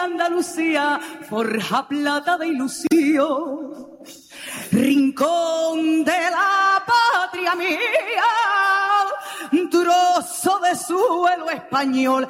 Andalucía, forja plata de ilusión, rincón de la patria mía, trozo de suelo español,